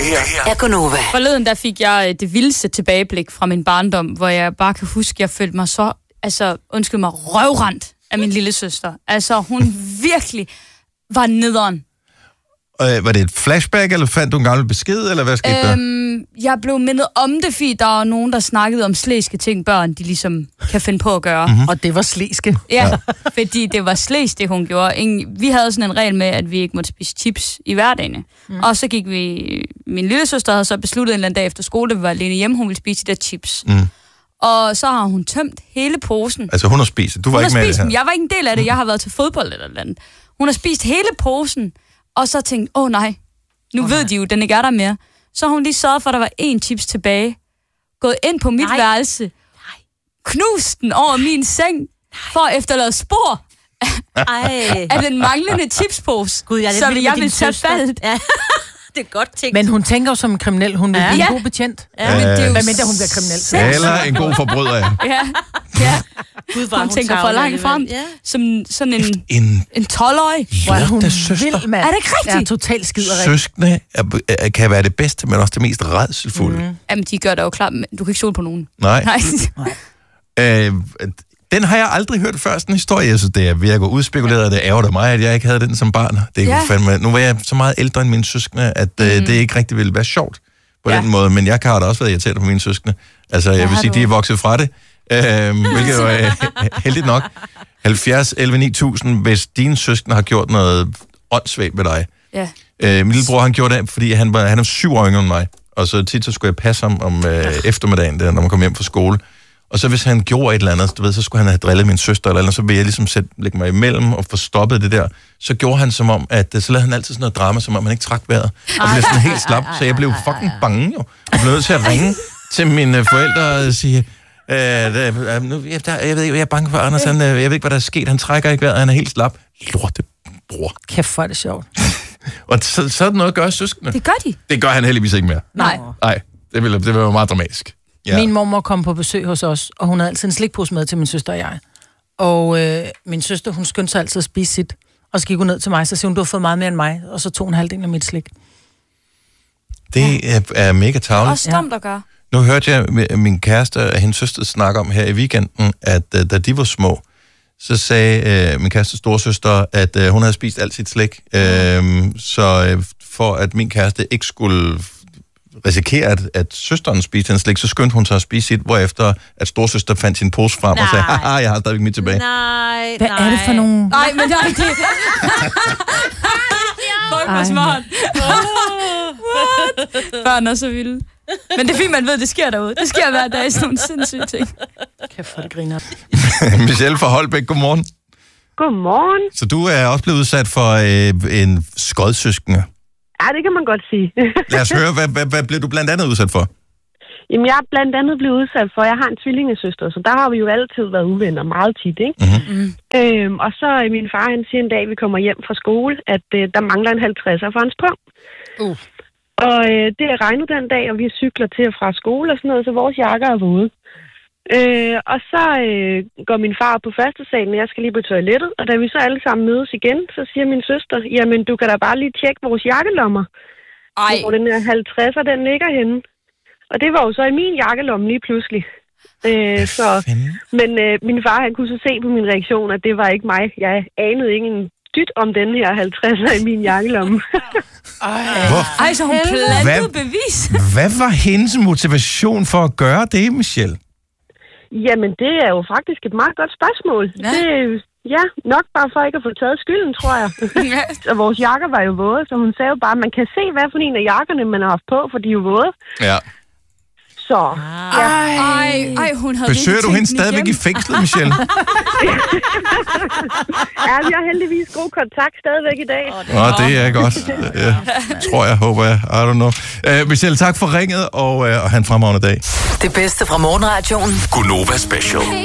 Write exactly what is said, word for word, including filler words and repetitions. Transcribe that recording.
er Gunova. Forleden der fik jeg det vildeste tilbageblik fra min barndom, hvor jeg bare kan huske, at jeg følte mig så, altså undskyld mig, røvrendt af min lille søster. Altså hun virkelig var nederen. Øh, var det et flashback, eller fandt du en gammel besked, eller hvad skete øhm, der? Jeg blev mindet om det, fordi der var nogen, der snakkede om slæske ting, børn de ligesom kan finde på at gøre. Mm-hmm. Og det var slæske. Ja, ja. Fordi det var slæs, det hun gjorde. Ingen, vi havde sådan en regel med, at vi ikke måtte spise chips i hverdagen. Mm. Og så gik vi... Min lille søster havde så besluttet en eller anden dag efter skole, at vi var alene hjemme, hun ville spise de der chips. Mm. Og så har hun tømt hele posen. Altså hun har spist Du var hun ikke har med spist det her? Jeg var ikke en del af det. Jeg har været til fodbold eller noget andet. Hun har spist hele posen. Og så tænkte, åh oh, nej, nu oh, ved nej. de jo, den ikke er der mere. Så har hun lige sørget for, at der var én chips tilbage. Gået ind på mit nej. værelse. Nej. Knust den over min seng. Nej. For at efterlade spor af, af den manglende chipspose. Gud, jeg så jeg vil tage faldet. Ja. Det er godt tænkt. Men hun tænker jo som en kriminel. Hun vil ja. blive en god betjent. Ja. Men det er jo hvad mindre hun bliver kriminel. Eller en god forbryder. Ja, ja. Gud, hun, hun tænker for langt frem. Ja. Som sådan en, en, en tolv-årig. Hvor er hun vild, mand. Er det ikke rigtigt? Ja, totalt skiderig. Søskende er, er, kan være det bedste, men også det mest rædselsfulde. Mm. Jamen, de gør det jo klart, men du kan ikke stole på nogen. Nej. Nej. øh, den har jeg aldrig hørt før, sådan en historie. Jeg synes, det er virker udspekuleret, og det ærger mig, at jeg ikke havde den som barn. Det ja. fandme, nu var jeg så meget ældre end mine søskende, at mm. øh, det ikke rigtig ville være sjovt på ja. den måde. Men jeg har da også været irriteret på mine søskende. Altså, jeg vil sige, de er vokset fra det. Øh, hvilket jo er heldigt nok. halvfjerds elleve ni tusind, hvis dine søskende har gjort noget åndssvagt med dig. Ja. Øh, min lillebror, han gjorde det, fordi han var han er syv år yngre end mig. Og så tit så skulle jeg passe ham om øh, eftermiddagen, der, når man kom hjem fra skole. Og så hvis han gjorde et eller andet, du ved, så skulle han have drillet min søster eller andet, så ville jeg ligesom sætte, lægge mig imellem og få stoppet det der. Så gjorde han som om, at så lavede han altid sådan noget drama, som om han ikke trak vejret. Og blev sådan helt slap, så jeg blev fucking bange jo. Jeg blev nødt til at ringe til mine forældre og sige, øh, der, nu, jeg, der, jeg ved ikke, jeg er bange for Anders, han, jeg ved ikke, hvad der er sket, han trækker ikke vejret, han er helt slap. Lorte, bror. Kæft, hvor er det sjovt. Og så, så er det noget at gøre søskende. Det gør de. Det gør han heldigvis ikke mere. Nej. Nej, det ville, det ville være meget dramatisk. Ja. Min mormor kom på besøg hos os, og hun havde altid en slikpose med til min søster og jeg. Og øh, min søster, hun skyndte sig altid at spise sit. Og så gik hun ned til mig, så siger hun, du har fået meget mere end mig. Og så tog hun halvdelen af mit slik. Det ja. er, er mega tarveligt. Også dumt at gøre. Nu hørte jeg min kæreste og hendes søster snakke om her i weekenden, at uh, da de var små, så sagde uh, min kærestes storesøster, at uh, hun havde spist alt sit slik. Uh, så uh, for at min kæreste ikke skulle risikere, at, at søsteren spiste hendes slik, så skyndte hun sig at spise sit, hvorefter at storsøster fandt sin pose frem nej. og sagde, haha, jeg har stadigvæk mit tilbage. Nej, Hvad nej. er det for nogle... Nej, men det er ikke det. Folk var smart. What? Børn er så vilde. Men det er fint, man ved, det sker derude. Det sker hver dag, sådan nogle sindssyge ting. Kæft, hvor det griner. Michelle fra Holbæk, godmorgen. Godmorgen. Så du er også blevet udsat for øh, en skodsøskende. Ja, det kan man godt sige. Lad os høre, hvad, hvad, hvad blev du blandt andet udsat for? Jamen, jeg er blandt andet blevet udsat for, jeg har en tvillingesøster, så der har vi jo altid været uvenner meget tit, ikke? Mm-hmm. Øhm, og så min far, han siger en dag, vi kommer hjem fra skole, at øh, der mangler en halvtredser for hans punkt. Uh. Og øh, det er regnet den dag, og vi cykler til og fra skole og sådan noget, så vores jakker er våde. Øh, og så øh, går min far på første salen, og jeg skal lige på toilettet, og da vi så alle sammen mødes igen, så siger min søster, jamen du kan da bare lige tjekke vores jakkelommer. Ej. Hvor den her halvtredser, den ligger henne. Og det var jo så i min jakkelomme lige pludselig. Øh, så, men øh, min far, han kunne så se på min reaktion, at det var ikke mig. Jeg anede ikke en dyt om den her halvtredser i min jakkelomme. Ej. Ej, så hun plantede bevis. Hvad var hendes motivation for at gøre det, Michelle? Jamen, det er jo faktisk et meget godt spørgsmål. Ja. Det, ja, nok bare for ikke at få taget skylden, tror jeg. Og vores jakker var jo våde, så hun sagde jo bare, at man kan se, hvad for en af jakkerne, man har haft på, for de er jo våde. Ja. Så, ja. Ej, ej, hun havde Besøger du hende stadigvæk i fængslet, Michelle? Ja, vi har heldigvis god kontakt stadigvæk i dag. Åh, oh, det er godt. Ja, tror jeg, håber jeg. I don't know. Uh, Michelle, tak for ringet, og, uh, og have en fremragende dag. Det bedste fra morgenradioen. Gunova Special.